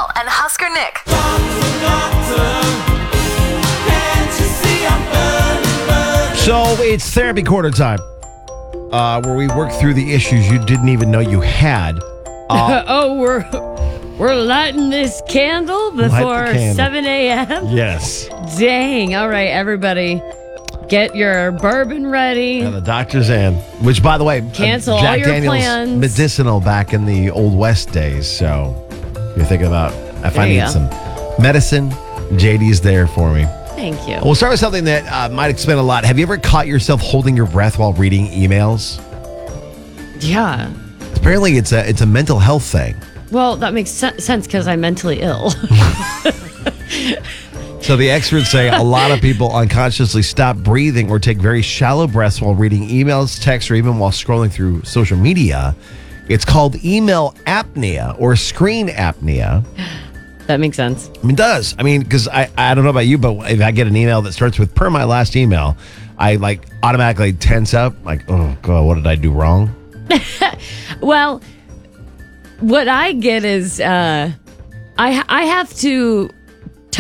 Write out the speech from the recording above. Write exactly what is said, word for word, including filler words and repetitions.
Michelle and Husker Nick. So it's therapy quarter time, uh, where we work through the issues you didn't even know you had. Uh, oh, we're we're lighting this candle before candle. seven a.m.? yes. Dang. All right, everybody. Get your bourbon ready. And the doctor's in. Which, by the way, Cancel uh, Jack all your Daniels plans. medicinal back in the Old West days. So if you're thinking about, if There I you need go. some medicine, J D's there for me. Thank you. We'll start with something that uh, might explain a lot. Have you ever caught yourself holding your breath while reading emails? Yeah. Apparently, it's a it's a mental health thing. Well, that makes sen- sense because I'm mentally ill. So the experts say a lot of people unconsciously stop breathing or take very shallow breaths while reading emails, texts, or even while scrolling through social media. It's called email apnea or screen apnea. That makes sense. I mean, it does. I mean, because I, I don't know about you, but if I get an email that starts with per my last email, I like automatically tense up. Like, oh, God, what did I do wrong? Well, what I get is uh, I I have to